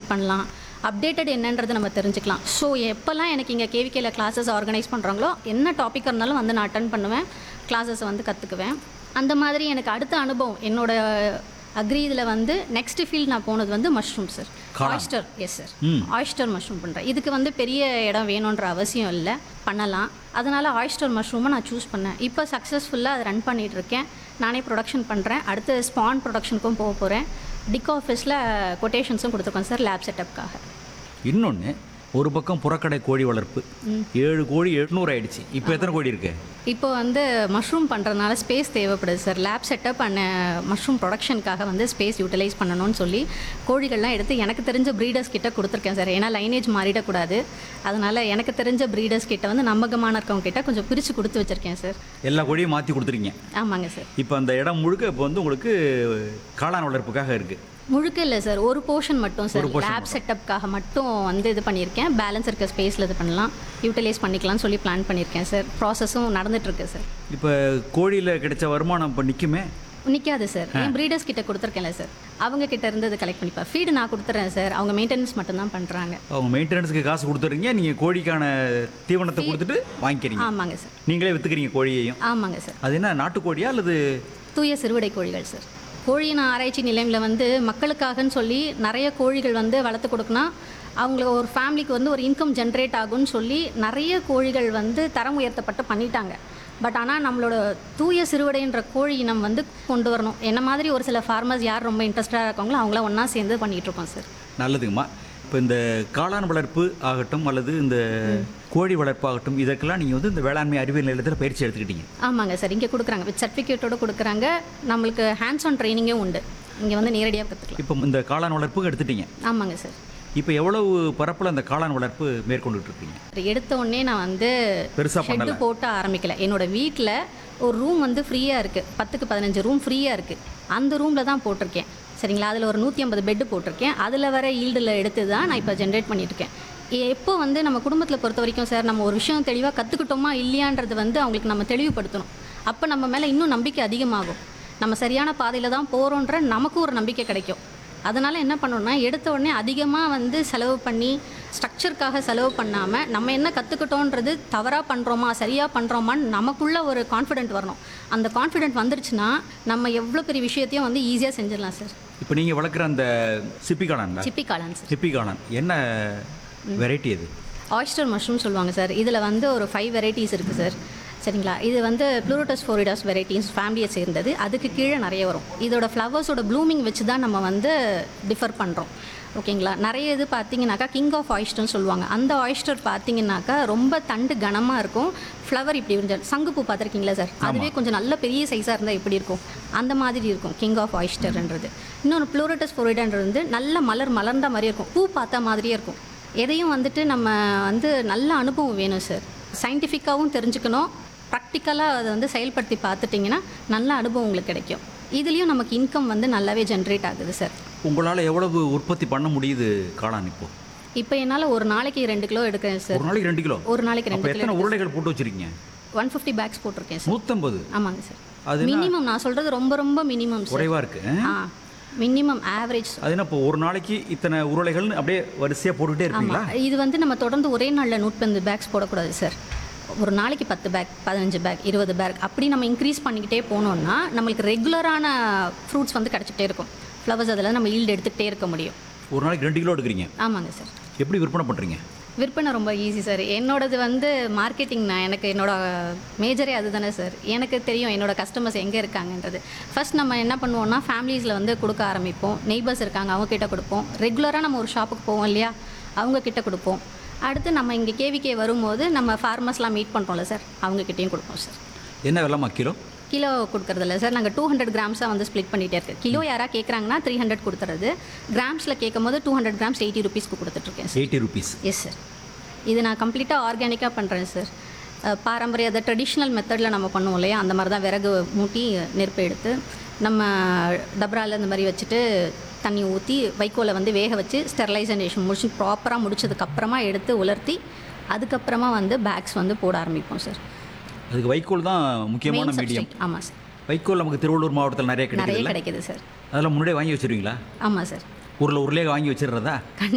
Meet பண்ணலாம். Updated என்னன்றது நம்ம தெரிஞ்சுக்கலாம். ஸோ எப்போல்லாம் எனக்கு இங்கே கேவிகேல கிளாஸஸ் ஆர்கனைஸ் பண்ணுறாங்களோ என்ன டாபிக் இருந்தாலும் வந்து நான் அட்டன் பண்ணுவேன், கிளாஸஸை வந்து கற்றுக்குவேன். அந்த மாதிரி எனக்கு அடுத்த அனுபவம் என்னோட அக்ரி இதில் வந்து நெக்ஸ்ட் ஃபீல்ட் நான் போனது வந்து mushroom sir. Oyster. Yes sir, oyster mushroom பண்ணுறேன். இதுக்கு வந்து பெரிய இடம் வேணுன்ற அவசியம் இல்லை, பண்ணலாம். அதனால் ஆயிஸ்டர் மஷ்ரூமை நான் சூஸ் பண்ணேன். இப்போ சக்ஸஸ்ஃபுல்லாக அதை ரன் பண்ணிகிட்ருக்கேன். நானே ப்ரொடக்ஷன் பண்ணுறேன். அடுத்து ஸ்பான் ப்ரொடக்ஷனுக்கும் போக போகிறேன். டிக் ஆஃபீஸில் கொட்டேஷன்ஸும் கொடுத்துருக்கோம் சார் லேப் செட்டப்காக. இன்னொன்று, ஒரு பக்கம் புறக்கடை கோழி வளர்ப்பு, 7 கோழி 800 ஆயிடுச்சு. இப்போ எத்தனை கோழி இருக்கு? இப்போ வந்து மஷ்ரூம் பண்ணுறதுனால ஸ்பேஸ் தேவைப்படுது sir. Lab setup and mushroom ப்ரொடக்ஷனுக்காக வந்து ஸ்பேஸ் யூட்டிலைஸ் பண்ணணும்னு சொல்லி கோழிகள்லாம் எடுத்து எனக்கு தெரிஞ்ச ப்ரீடர்ஸ் கிட்ட கொடுத்துருக்கேன் சார். ஏன்னா லைனேஜ் மாறிடக்கூடாது. அதனால் எனக்கு தெரிஞ்ச ப்ரீடர்ஸ் கிட்ட வந்து நம்பகமான இருக்கவங்க கிட்ட கொஞ்சம் பிரித்து கொடுத்து வச்சுருக்கேன் சார். எல்லா கோழியும் மாற்றி கொடுத்துருக்கீங்க? ஆமாங்க சார். இப்போ அந்த இடம் முழுக்க இப்போ வந்து உங்களுக்கு காளான் வளர்ப்புக்காக இருக்குது? முழுக்க இல்லை சார், ஒரு போர்ஷன் மட்டும் சார். லேப் செட்டப்காக மட்டும் வந்து இது பண்ணியிருக்கேன். பேலன்ஸ் இருக்க ஸ்பேஸில் இது பண்ணலாம், யூட்டிலைஸ் பண்ணிக்கலாம்னு சொல்லி பிளான் பண்ணியிருக்கேன் சார். ப்ராசஸும் நடந்துகிட்ருக்கு சார். இப்போ கோழியில் கிடைச்ச வருமானம் இப்போ நிற்குமே? நிற்காது சார். என் ப்ரீடர்ஸ் கிட்ட கொடுத்துருக்கேன்ல சார், அவங்க கிட்ட இருந்து இது கலெக்ட் பண்ணிப்பேன். ஃபீடு நான் கொடுத்துட்றேன் சார், அவங்க மெயின்டெனன்ஸ் மட்டும்தான் பண்ணுறாங்க. அவங்க மெயின்டெனன்ஸுக்கு காசு கொடுத்துட்றீங்க, நீங்கள் கோழிக்கான தீவனத்தை கொடுத்துட்டு வாங்கிக்கிறீங்க? ஆமாங்க சார். நீங்களே விற்றுக்கிறீங்க கோழியையும்? ஆமாங்க சார். அது என்ன, நாட்டுக்கோழியா அல்லது தூய சிறுவிடை கோழிகள் சார். கோழியின ஆராய்ச்சி நிலையமில் வந்து மக்களுக்காகன்னு சொல்லி நிறைய கோழிகள் வந்து வளர்த்து கொடுக்கணும். அவங்களுக்கு ஒரு ஃபேமிலிக்கு வந்து ஒரு இன்கம் ஜென்ரேட் ஆகும்னு சொல்லி நிறைய கோழிகள் வந்து தரம் உயர்த்தப்பட்டு பண்ணிட்டாங்க. பட் ஆனால் நம்மளோட தூய சிறுவிடைன்ற கோழி இனம் வந்து கொண்டு வரணும். என்ன மாதிரி ஒரு சில ஃபார்மர்ஸ் யார் ரொம்ப இன்ட்ரெஸ்டாக இருக்காங்களோ அவங்களாம் ஒன்றா சேர்ந்து பண்ணிகிட்டு இருக்கோம் சார். நல்லதுங்கம்மா. இப்போ இந்த காளான் வளர்ப்பு ஆகட்டும் அல்லது இந்த கோழி வளர்ப்பு ஆகட்டும், இதற்கெல்லாம் நீங்கள் வந்து இந்த வேளாண்மை அறிவியல் நிலையத்தில் பயிற்சி எடுத்துக்கிட்டீங்க? ஆமாங்க சார். இங்கே கொடுக்குறாங்க, வித் சர்டிஃபிகேட்டோடு கொடுக்குறாங்க. நம்மளுக்கு ஹேண்ட்ஸ் ஆன் ட்ரைனிங்கும் உண்டு. இங்கே வந்து நேரடியாக கற்றுக்கலாம். இப்போ இந்த காளான் வளர்ப்பு எடுத்துட்டீங்க? ஆமாங்க சார். இப்போ எவ்வளவு பரப்பில் அந்த காளான் வளர்ப்பு மேற்கொண்டுட்டு இருக்கீங்க? எடுத்த உடனே நான் வந்து பெருசாக ஷெட்டு போட்டு ஆரம்பிக்கல. என்னோட வீட்டில் ஒரு ரூம் வந்து ஃப்ரீயாக இருக்குது, 10க்கு 15 ரூம் ஃப்ரீயாக இருக்குது. அந்த ரூமில் தான் போட்டிருக்கேன் சரிங்களா. அதில் ஒரு 150 பெட்டு போட்டிருக்கேன். அதில் வர ஈல்டில் எடுத்து தான் நான் இப்போ ஜென்ரேட் பண்ணியிருக்கேன். எப்போ வந்து நம்ம குடும்பத்தில் பொறுத்த வரைக்கும் சார், நம்ம ஒரு விஷயம் தெளிவாக கற்றுக்கிட்டோமா இல்லையான்றது வந்து அவங்களுக்கு நம்ம தெளிவுபடுத்தணும். அப்போ நம்ம மேலே இன்னும் நம்பிக்கை அதிகமாகும். நம்ம சரியான பாதையில் தான் போகிறோன்ற நமக்கும் ஒரு நம்பிக்கை கிடைக்கும். அதனால் என்ன பண்ணணும்னா, எடுத்த உடனே அதிகமாக வந்து செலவு பண்ணி ஸ்ட்ரக்சருக்காக செலவு பண்ணாமல் நம்ம என்ன கற்றுக்கிட்டோன்றது தவறாக பண்ணுறோமா சரியாக பண்ணுறோமான்னு நமக்குள்ளே ஒரு கான்ஃபிடென்ட் வரணும். அந்த கான்ஃபிடென்ட் வந்துருச்சுன்னா நம்ம எவ்வளோ பெரிய விஷயத்தையும் வந்து ஈஸியாக செஞ்சிடலாம் சார். இப்போ நீங்கள் வளர்க்குற அந்த சிப்பி காளான் சார். சிப்பி காளான் என்ன வெரைட்டி? அது ஆயிஸ்டர் மஷ்ரூம் சொல்லுவாங்க சார். இதில் வந்து ஒரு 5 வெரைட்டிஸ் இருக்குது சார் சரிங்களா. இது வந்து ப்ளூரோட்டஸ் ஃபோரிடாஸ் வெரைட்டிஸ் ஃபேமிலியை சேர்ந்தது. அதுக்கு கீழே நிறைய வரும். இதோட ஃப்ளவர்ஸோட ப்ளூமிங் வச்சு தான் நம்ம வந்து டிஃபர் பண்ணுறோம் ஓகேங்களா. நிறைய இது பார்த்தீங்கன்னாக்கா கிங் ஆஃப் ஆயிஸ்டர்னு சொல்லுவாங்க. அந்த ஆயிஸ்டர் பார்த்தீங்கன்னாக்கா ரொம்ப தண்டு கனமாக இருக்கும். ஃப்ளவர் இப்படி கொஞ்சம் சங்குப்பூ பார்த்துருக்கீங்களா சார், அதுவே கொஞ்சம் நல்ல பெரிய சைஸாக இருந்தால் எப்படி இருக்கும் அந்த மாதிரி இருக்கும் கிங் ஆஃப் ஆயிஸ்டர்ன்றது. இன்னொன்று ப்ளூரோட்டஸ் ஃபோரிடான்றது வந்து நல்ல மலர்ந்த மாதிரி இருக்கும், பூ பார்த்த மாதிரியே இருக்கும். எதையும் வந்துட்டு நம்ம வந்து நல்ல அனுபவம் வேணும் சார். சயின்டிஃபிக்காகவும் தெரிஞ்சுக்கணும், ப்ராக்டிக்கலாக அதை வந்து செயல்படுத்தி பார்த்துட்டிங்கன்னா நல்ல அனுபவம் உங்களுக்கு கிடைக்கும். இதுலேயும் நமக்கு இன்கம் வந்து நல்லாவே ஜென்ரேட் ஆகுது சார். உங்களால் எவ்வளவு உற்பத்தி பண்ண முடியுது காளான்? இப்போ என்னால் ஒரு நாளைக்கு 2 கிலோ எடுக்கிறேன் சார். ஒரு நாளைக்கு 2 கிலோ? ஒரு நாளைக்கு 2 கிலோ. எத்தனை உருளைகள் போட்டு வச்சுருக்கீங்க? 150 பேக்ஸ் போட்டிருக்கேன் சார். 150? ஆமாங்க சார். அது மினிமம், நான் சொல்கிறது ரொம்ப ரொம்ப மினிமம் சார். குறைவாக இருக்குது. Minimum average. அது என்ன, இப்போ ஒரு நாளைக்கு இத்தனை உருளைகள்னு அப்படியே வரிசையாக போட்டுக்கிட்டே இருக்கீங்களா? இது வந்து நம்ம தொடர்ந்து ஒரே நாளில் 150 பேக்ஸ் போடக்கூடாது சார். ஒரு நாளைக்கு 10 பேக், 15 பேக், 20 பேக் அப்படி நம்ம இன்க்ரீஸ் பண்ணிக்கிட்டே போனோம்னா நம்மளுக்கு ரெகுலரான ஃப்ரூட்ஸ் வந்து கிடச்சிட்டே இருக்கும். ஃப்ளவர்ஸ் அதில் நம்ம ஈல்டு எடுத்துக்கிட்டே இருக்க முடியும். ஒரு நாளைக்கு 2 கிலோ எடுக்கிறீங்க? ஆமாங்க சார். எப்படி விற்பனை பண்ணுறீங்க? விற்பனை ரொம்ப ஈஸி சார். என்னோடது வந்து மார்க்கெட்டிங். எனக்கு என்னோட மேஜரே அது தானே சார். எனக்கு தெரியும் என்னோட கஸ்டமர்ஸ் எங்கே இருக்காங்கன்றது. ஃபர்ஸ்ட் நம்ம என்ன பண்ணுவோம்னா, ஃபேமிலிஸில் வந்து கொடுக்க ஆரம்பிப்போம். நெய்பர்ஸ் இருக்காங்க, அவங்க கிட்ட கொடுப்போம். ரெகுலராக நம்ம ஒரு ஷாப்புக்கு போவோம் இல்லையா, அவங்க கிட்ட கொடுப்போம். அடுத்து நம்ம இங்கே கேவிகே வரும்போது நம்ம ஃபார்மர்ஸ்லாம் மீட் பண்ணுறோம்ல சார், அவங்கக்கிட்டேயும் கொடுப்போம் சார். என்ன விலைமா கிலோ? கிலோ கொடுக்குறதில்ல சார், நாங்கள் 200 கிராம்ஸாக வந்து ஸ்ப்ளிட் பண்ணிகிட்டே இருக்கு. கிலோ யாராக கேட்குறாங்கன்னா 300 கொடுத்துறது. கிராம்ஸில் கேட்கும் போது 200 கிராம்ஸ் 80 ருபீஸ்க்கு கொடுத்துட்ருக்கேன் சார். 80 ருபீஸ்? Yes sir. இது நான் கம்ப்ளீட்டாக ஆர்கானிக்காக பண்ணுறேன் சார். பாரம்பரிய அதை ட்ரெடிஷ்னல் மெத்தடில் நம்ம பண்ணுவோம் இல்லையா, அந்த மாதிரி தான் விறகு மூட்டி நெருப்பு எடுத்து நம்ம டப்ராவில் இந்த மாதிரி வச்சுட்டு தண்ணி ஊற்றி வைக்கோலை வந்து வேக வச்சு ஸ்டெர்லைசேஷன் முடிச்சு ப்ராப்பராக முடிச்சதுக்கப்புறமா எடுத்து உலர்த்தி அதுக்கப்புறமா வந்து பேக்ஸ் வந்து போட ஆரம்பிப்போம் சார். அதுக்கு வைக்கோல் தான் முக்கியமான மீடியம். ஆமாம் சார். வைக்கோல் நமக்கு திருவள்ளூர் மாவட்டத்தில் நிறைய கிடைக்குது சார். அதெல்லாம் முன்னாடியே வாங்கி வச்சுருவீங்களா? ஆமாம் சார். உருளையாக வாங்கி வச்சிடுறதா?